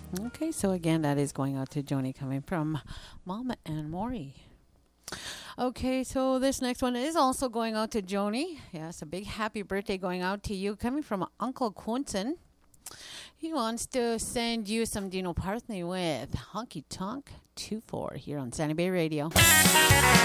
Okay, so again, that is going out to Joni coming from Mama and Maury. Okay, so this next one is also going out to Joni. Yes, a big happy birthday going out to you coming from Uncle Quinton. He wants to send you some Dino Parthney with Honky Tonk 2-4 here on Sandy Bay Radio.